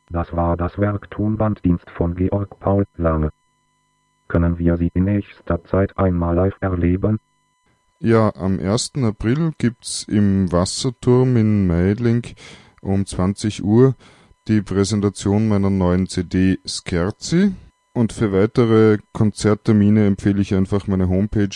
Das war das Werk Tonbanddienst von Georg Paul Lange. Können wir sie in nächster Zeit einmal live erleben? Ja, am 1. April gibt's im Wasserturm in Meidling um 20 Uhr die Präsentation meiner neuen CD Scherzi. Und für weitere Konzerttermine empfehle ich einfach meine Homepage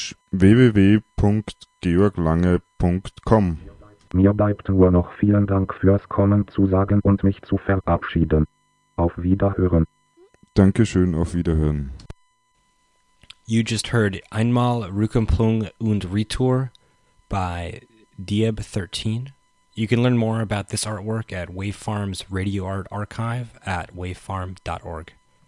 www.georglange.com. Mir bleibt nur noch vielen Dank fürs Kommen zu sagen und mich zu verabschieden. Auf Wiederhören. Dankeschön, auf Wiederhören. You just heard Einmal Rückenplung und Retour by Dieb13. You can learn more about this artwork at Wavefarm's Radio Art Archive at wavefarm.org.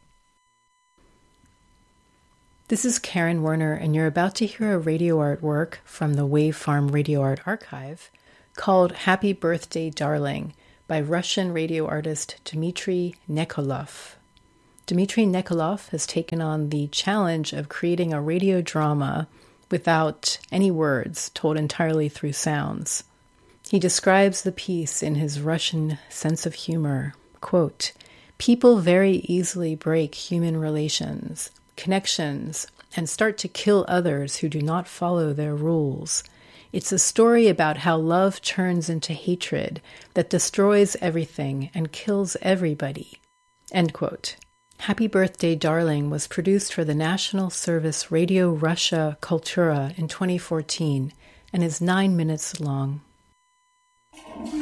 This is Karen Werner, and you're about to hear a radio artwork from the Wavefarm Radio Art Archive called Happy Birthday Darling by Russian radio artist Dmitry Nekolov. Dmitry Nekolov has taken on the challenge of creating a radio drama without any words, told entirely through sounds. He describes the piece in his Russian sense of humor. Quote, "People very easily break human relations, connections, and start to kill others who do not follow their rules. It's a story about how love turns into hatred that destroys everything and kills everybody." End quote. Happy Birthday Darling was produced for the National Service Radio Russia Kultura in 2014 and is 9 minutes long.